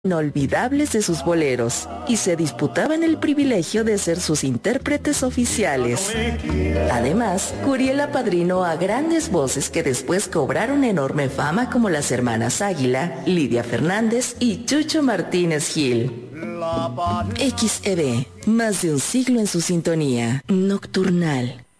inolvidables de sus boleros y se disputaban el privilegio de ser sus intérpretes oficiales. Además, Curiel apadrinó a grandes voces que después cobraron enorme fama como las hermanas Águila, Lidia Fernández y Chucho Martínez Gil. XEB, más de un siglo en su sintonía. Nocturnal.